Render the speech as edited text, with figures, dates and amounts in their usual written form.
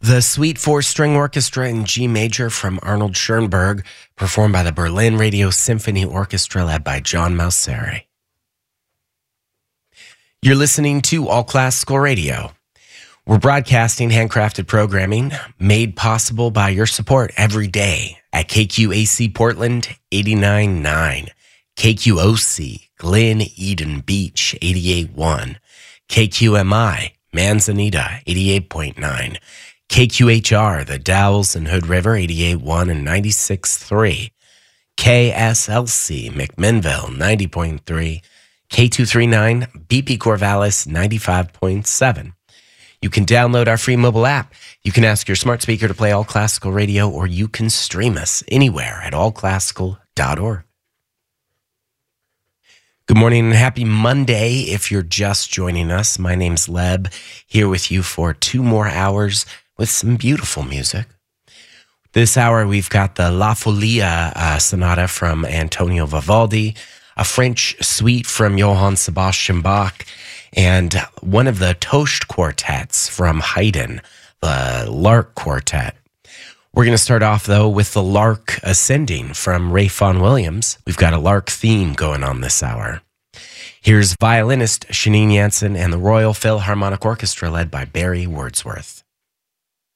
The Suite for String Orchestra in G Major from Arnold Schoenberg, performed by the Berlin Radio Symphony Orchestra led by John Mauceri. You're listening to All Classical Radio. We're broadcasting handcrafted programming made possible by your support every day at KQAC Portland 89.9, KQOC Glen Eden Beach 88.1, KQMI Manzanita 88.9, KQHR, the Dalles and Hood River, 88.1 and 96.3. KSLC, McMinnville, 90.3. K239, BP Corvallis, 95.7. You can download our free mobile app. You can ask your smart speaker to play All Classical Radio, or you can stream us anywhere at allclassical.org. Good morning and happy Monday if you're just joining us. My name's Leb, here with you for 2 more hours with some beautiful music. This hour, we've got the La Folia Sonata from Antonio Vivaldi, a French suite from Johann Sebastian Bach, and one of the Toast quartets from Haydn, the Lark Quartet. We're going to start off, though, with the Lark Ascending from Ralph Vaughan Williams. We've got a Lark theme going on this hour. Here's violinist Janine Jansen and the Royal Philharmonic Orchestra led by Barry Wordsworth.